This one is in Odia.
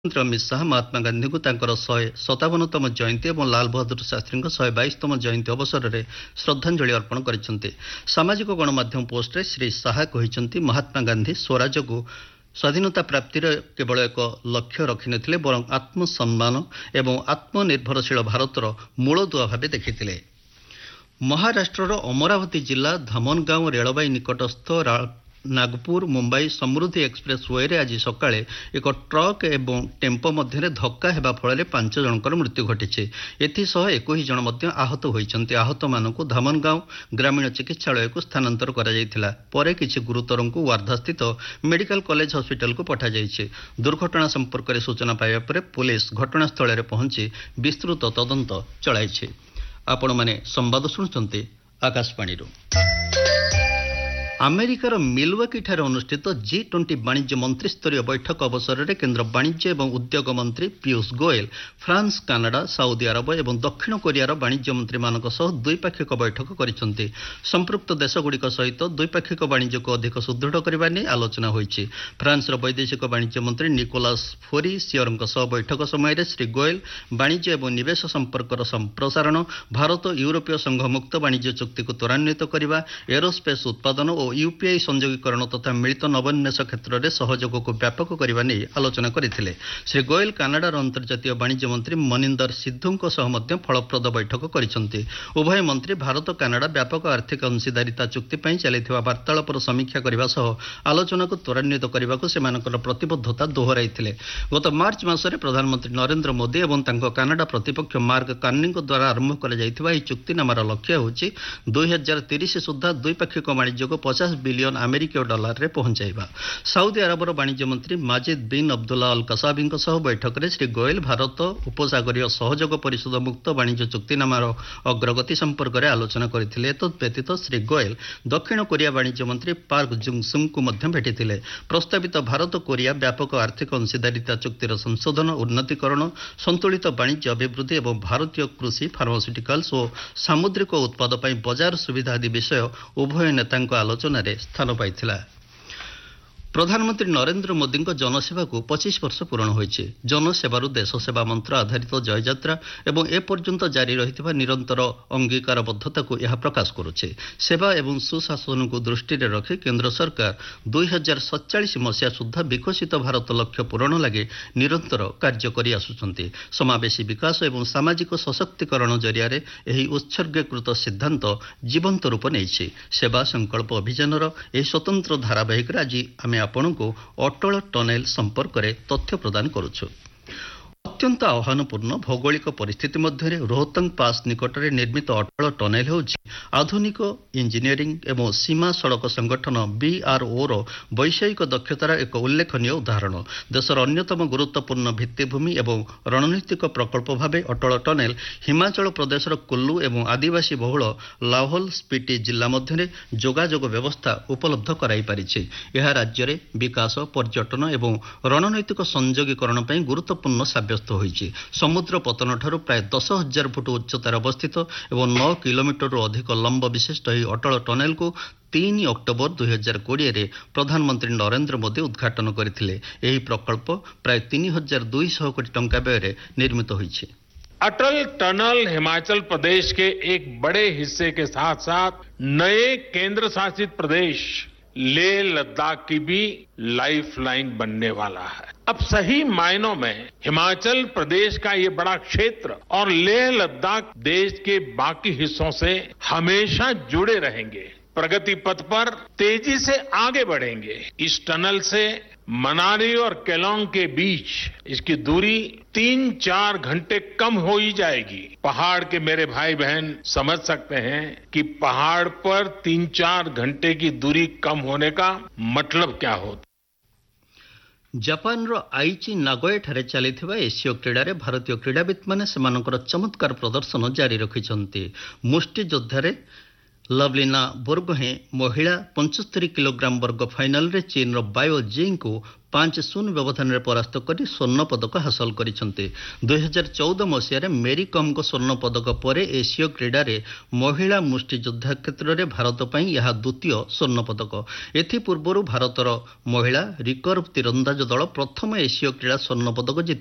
ମନ୍ତ୍ରୀ ଅମିତ ଶାହା ମହାତ୍ମା ଗାନ୍ଧୀଙ୍କୁ ତାଙ୍କର 157ତମ ଜୟନ୍ତୀ ଏବଂ ଲାଲ ବାହାଦୁର ଶାସ୍ତ୍ରୀଙ୍କ 122ତମ ଜୟନ୍ତୀ ଅବସରରେ ଶ୍ରଦ୍ଧାଞ୍ଜଳି ଅର୍ପଣ କରିଛନ୍ତି। ସାମାଜିକ ଗଣମାଧ୍ୟମ ପୋଷ୍ଟରେ ଶ୍ରୀ ଶାହା କହିଛନ୍ତି, ମହାତ୍ମା ଗାନ୍ଧୀ ସ୍ୱରାଜକୁ ସ୍ୱାଧୀନତା ପ୍ରାପ୍ତିର କେବଳ ଏକ ଲକ୍ଷ୍ୟ ରଖିନଥିଲେ, ବରଂ ଆତ୍ମସମ୍ମାନ ଏବଂ ଆତ୍ମନିର୍ଭରଶୀଳ ଭାରତର ମୂଳଦୁଆ ଭାବେ ଦେଖିଥିଲେ। ମହାରାଷ୍ଟ୍ରର ଅମରାବତୀ ଜିଲ୍ଲା ଧାମନଗାଁଓ ରେଳବାଇ ନିକଟସ୍ଥ ନାଗପୁର ମୁମ୍ବାଇ ସମୃଦ୍ଧି ଏକ୍ସପ୍ରେସ୍ ୱେରେ ଆଜି ସକାଳେ ଏକ ଟ୍ରକ୍ ଏବଂ ଟେମ୍ପୋ ମଧ୍ୟରେ ଧକ୍କା ହେବା ଫଳରେ 5 ଜଣଙ୍କର ମୃତ୍ୟୁ ଘଟିଛି। ଏଥିସହ 21 ଜଣ ମଧ୍ୟ ଆହତ ହୋଇଛନ୍ତି। ଆହତମାନଙ୍କୁ ଧାମନଗାଁଓ ଗ୍ରାମୀଣ ଚିକିତ୍ସାଳୟକୁ ସ୍ଥାନାନ୍ତର କରାଯାଇଥିଲା। ପରେ କିଛି ଗୁରୁତରଙ୍କୁ ୱାର୍ଦ୍ଧାସ୍ଥିତ ମେଡିକାଲ କଲେଜ ହସ୍ପିଟାଲକୁ ପଠାଯାଇଛି। ଦୁର୍ଘଟଣା ସମ୍ପର୍କରେ ସୂଚନା ପାଇବା ପରେ ପୁଲିସ ଘଟଣାସ୍ଥଳରେ ପହଞ୍ଚି ବିସ୍ତୃତ ତଦନ୍ତ ଚଳାଇଛି। ଆପଣମାନେ ସମ୍ବାଦ ଶୁଣୁଛନ୍ତି ଆକାଶବାଣୀରୁ। ଆମେରିକାର ମିଲୱାକିଠାରେ ଅନୁଷ୍ଠିତ G20 ବାଣିଜ୍ୟ ମନ୍ତ୍ରୀସ୍ତରୀୟ ବୈଠକ ଅବସରରେ କେନ୍ଦ୍ର ବାଣିଜ୍ୟ ଏବଂ ଉଦ୍ୟୋଗ ମନ୍ତ୍ରୀ Piyush Goyal France, Canada, Saudi Arab ଏବଂ ଦକ୍ଷିଣ କୋରିଆର ବାଣିଜ୍ୟ ମନ୍ତ୍ରୀମାନଙ୍କ ସହ ଦ୍ୱିପାକ୍ଷିକ ବୈଠକ କରିଛନ୍ତି। ସମ୍ପୃକ୍ତ ଦେଶଗୁଡ଼ିକ ସହିତ ଦ୍ୱିପାକ୍ଷିକ ବାଣିଜ୍ୟକୁ ଅଧିକ ସୁଦୃଢ଼ କରିବା ନେଇ ଆଲୋଚନା ହୋଇଛି। ଫ୍ରାନ୍ସର ବୈଦେଶିକ ବାଣିଜ୍ୟ ମନ୍ତ୍ରୀ ନିକୋଲାସ୍ ଫୋରିସିୟରଙ୍କ ସହ ବୈଠକ ସମୟରେ ଶ୍ରୀ ଗୋଏଲ ବାଣିଜ୍ୟ ଏବଂ ନିବେଶ ସମ୍ପର୍କର ସମ୍ପ୍ରସାରଣ, ଭାରତ ୟୁରୋପୀୟ ସଂଘ ମୁକ୍ତ ବାଣିଜ୍ୟ ଚୁକ୍ତିକୁ ତ୍ୱରାନ୍ୱିତ କରିବା, ଏରୋସ୍ପେସ୍ ଉତ୍ପାଦନ ଓ ୟୁପିଆଇ ସଂଯୋଗୀକରଣ ତଥା ମିଳିତ ନବୋନ୍ମେଷ କ୍ଷେତ୍ରରେ ସହଯୋଗକୁ ବ୍ୟାପକ କରିବା ନେଇ ଆଲୋଚନା କରିଥିଲେ। ଶ୍ରୀ ଗୋଏଲ କାନାଡାର ଅନ୍ତର୍ଜାତୀୟ ବାଣିଜ୍ୟ ମନ୍ତ୍ରୀ ମନିନ୍ଦର ସିଦ୍ଧୁଙ୍କ ସହ ମଧ୍ୟ ଫଳପ୍ରଦ ବୈଠକ କରିଛନ୍ତି। ଉଭୟ ମନ୍ତ୍ରୀ ଭାରତ କାନାଡା ବ୍ୟାପକ ଆର୍ଥିକ ଅଂଶୀଦାରିତା ଚୁକ୍ତି ପାଇଁ ଚାଲିଥିବା ବାର୍ତ୍ତାଳାପର ସମୀକ୍ଷା କରିବା ସହ ଆଲୋଚନାକୁ ତ୍ୱରାନ୍ୱିତ କରିବାକୁ ସେମାନଙ୍କର ପ୍ରତିବଦ୍ଧତା ଦୋହରାଇଥିଲେ। ଗତ ମାର୍ଚ୍ଚ ମାସରେ ପ୍ରଧାନମନ୍ତ୍ରୀ ନରେନ୍ଦ୍ର ମୋଦି ଏବଂ ତାଙ୍କ କାନାଡା ପ୍ରତିପକ୍ଷ ମାର୍କ କାର୍ନିଙ୍କ ଦ୍ୱାରା ଆରମ୍ଭ କରାଯାଇଥିବା ଏହି ଚୁକ୍ତିନାମାର ଲକ୍ଷ୍ୟ ହେଉଛି 2030 ସୁଦ୍ଧା ଦ୍ୱିପାକ୍ଷିକ ବାଣିଜ୍ୟକୁ 50 ବିଲିୟନ ଆମେରିକୀୟ ଡଲାରରେ ପହଞ୍ଚାଇବା। ସାଉଦି ଆରବର ବାଣିଜ୍ୟ ମନ୍ତ୍ରୀ ମାଜିଦ୍ ବିନ୍ ଅବଦୁଲ୍ଲା ଅଲ୍ କସାବିଙ୍କ ସହ ବୈଠକରେ ଶ୍ରୀ ଗୋଏଲ ଭାରତ ଉପସାଗରୀୟ ସହଯୋଗ ପରିଷଦ ମୁକ୍ତ ବାଣିଜ୍ୟ ଚୁକ୍ତିନାମାର ଅଗ୍ରଗତି ସମ୍ପର୍କରେ ଆଲୋଚନା କରିଥିଲେ। ଏତଦ୍ବ୍ୟତୀତ ଶ୍ରୀ ଗୋଏଲ ଦକ୍ଷିଣ କୋରିଆ ବାଣିଜ୍ୟ ମନ୍ତ୍ରୀ ପାର୍କ ଜୁଙ୍ଗ ସୁଙ୍କୁ ମଧ୍ୟ ଭେଟିଥିଲେ। ପ୍ରସ୍ତାବିତ ଭାରତ କୋରିଆ ବ୍ୟାପକ ଆର୍ଥିକ ଅଂଶୀଦାରିତା ଚୁକ୍ତିର ସଂଶୋଧନ, ଉନ୍ନତୀକରଣ, ସନ୍ତୁଳିତ ବାଣିଜ୍ୟ ଅଭିବୃଦ୍ଧି ଏବଂ ଭାରତୀୟ କୃଷି, ଫାର୍ମାସ୍ୟୁଟିକାଲ୍ସ ଓ ସାମୁଦ୍ରିକ ଉତ୍ପାଦ ପାଇଁ ବଜାର ସୁବିଧା ଆଦି ବିଷୟ ଉଭୟ ନେତାଙ୍କ ଆଲୋଚନାରେ ସ୍ଥାନ ପାଇଥିଲା। ପ୍ରଧାନମନ୍ତ୍ରୀ ନରେନ୍ଦ୍ର ମୋଦିଙ୍କ ଜନସେବାକୁ 25 ବର୍ଷ ପୂରଣ ହୋଇଛି। ଜନସେବାରୁ ଦେଶ ସେବା ମନ୍ତ୍ର ଆଧାରିତ ଜୟଯାତ୍ରା ଏବଂ ଏପର୍ଯ୍ୟନ୍ତ ଜାରି ରହିଥିବା ନିରନ୍ତର ଅଙ୍ଗୀକାରବଦ୍ଧତାକୁ ଏହା ପ୍ରକାଶ କରୁଛି। ସେବା ଏବଂ ସୁଶାସନକୁ ଦୃଷ୍ଟିରେ ରଖି କେନ୍ଦ୍ର ସରକାର 2047 ମସିହା ସୁଦ୍ଧା ବିକଶିତ ଭାରତ ଲକ୍ଷ୍ୟ ପୂରଣ ଲାଗି ନିରନ୍ତର କାର୍ଯ୍ୟ କରିଆସୁଛନ୍ତି। ସମାବେଶୀ ବିକାଶ ଏବଂ ସାମାଜିକ ସଶକ୍ତିକରଣ ଜରିଆରେ ଏହି ଉତ୍ସର୍ଗୀକୃତ ସିଦ୍ଧାନ୍ତ ଜୀବନ୍ତ ରୂପ ନେଇଛି। ସେବା ସଂକଳ୍ପ ଅଭିଯାନର ଏହି ସ୍ୱତନ୍ତ୍ର ଧାରାବାହିକରେ ଆଜି ଆମେ ଆପଣଙ୍କୁ ଅଟଳ ଟନେଲ ସମ୍ପର୍କରେ ତଥ୍ୟ ପ୍ରଦାନ କରୁଛୁ। ଅତ୍ୟନ୍ତ ଆହ୍ୱାନପୂର୍ଣ୍ଣ ଭୌଗୋଳିକ ପରିସ୍ଥିତି ମଧ୍ୟରେ ରୋହତାଙ୍ଗ ପାସ୍ ନିକଟରେ ନିର୍ମିତ ଅଟଳ ଟନେଲ ହେଉଛି ଆଧୁନିକ ଇଞ୍ଜିନିୟରିଂ ଏବଂ ସୀମା ସଡ଼କ ସଂଗଠନ BROର ବୈଷୟିକ ଦକ୍ଷତାର ଏକ ଉଲ୍ଲେଖନୀୟ ଉଦାହରଣ। ଦେଶର ଅନ୍ୟତମ ଗୁରୁତ୍ୱପୂର୍ଣ୍ଣ ଭିତ୍ତିଭୂମି ଏବଂ ରଣନୈତିକ ପ୍ରକଳ୍ପ ଭାବେ ଅଟଳ ଟନେଲ ହିମାଚଳ ପ୍ରଦେଶର କୁଲ୍ଲୁ ଏବଂ ଆଦିବାସୀ ବହୁଳ ଲାହୋଲ ସ୍ପିଟି ଜିଲ୍ଲା ମଧ୍ୟରେ ଯୋଗାଯୋଗ ବ୍ୟବସ୍ଥା ଉପଲବ୍ଧ କରାଇପାରିଛି। ଏହା ରାଜ୍ୟରେ ବିକାଶ, ପର୍ଯ୍ୟଟନ ଏବଂ ରଣନୈତିକ ସଂଯୋଗୀକରଣ ପାଇଁ ଗୁରୁତ୍ୱପୂର୍ଣ୍ଣ ସାବ୍ୟସ୍ତ ହୋଇଛି। ସମୁଦ୍ର ପତନଠାରୁ ପ୍ରାୟ 10,000 ଫୁଟ ଉଚ୍ଚତାରେ ଅବସ୍ଥିତ ଏବଂ 9 କିଲୋମିଟରରୁ ଅଧିକ ଲମ୍ବ ବିଶିଷ୍ଟ ଏହି ଅଟଳ ଟନେଲକୁ 3 ଅକ୍ଟୋବର 2020ରେ ପ୍ରଧାନମନ୍ତ୍ରୀ ନରେନ୍ଦ୍ର ମୋଦି ଉଦ୍ଘାଟନ କରିଥିଲେ। ଏହି ପ୍ରକଳ୍ପ ପ୍ରାୟ 3,200 କୋଟି ଟଙ୍କା ବ୍ୟୟରେ ନିର୍ମିତ ହୋଇଛି। अटल टनल हिमाचल प्रदेश के एक बड़े हिस्से के साथ साथ नए केंद्र शासित प्रदेश लेह लद्दाख की भी लाइफलाइन बनने वाला है। अब सही मायनों में हिमाचल प्रदेश का ये बड़ा क्षेत्र और लेह लद्दाख देश के बाकी हिस्सों से हमेशा जुड़े रहेंगे, प्रगति पथ पर तेजी से आगे बढ़ेंगे। इस टनल से मनाली और केलोंग के बीच इसकी दूरी 3-4 घंटे कम हो ही जाएगी। पहाड़ के मेरे भाई बहन समझ सकते हैं कि पहाड़ पर 3-4 घंटे की दूरी कम होने का मतलब क्या होता। ଜାପାନର ଆଇଚି ନାଗୋୟାଠାରେ ଚାଲିଥିବା ଏସୀୟ କ୍ରୀଡ଼ାରେ ଭାରତୀୟ କ୍ରୀଡ଼ାବିତ୍ମାନେ ସେମାନଙ୍କର ଚମତ୍କାର ପ୍ରଦର୍ଶନ ଜାରି ରଖିଛନ୍ତି। ମୁଷ୍ଟିଯୋଦ୍ଧାରେ लवलिना बोर्गोहें महिला 75 किलोग्राम वर्ग फाइनाल रे चीन रो बायो जिंग को 5-0 व्यवधान परास्त कर स्वर्ण पदक हासिल करिसेंते। 2014 मसीह मेरी कम को स्वर्ण पदक पर एशिया क्रीडा रे महिला मुष्टियोद्धा क्षेत्र में भारत पई यह द्वितीय स्वर्ण पदक। एथि पूर्व भारतर महिला रिकर्व तीरंदाज दल प्रथम एशिया क्रीडा स्वर्ण पदक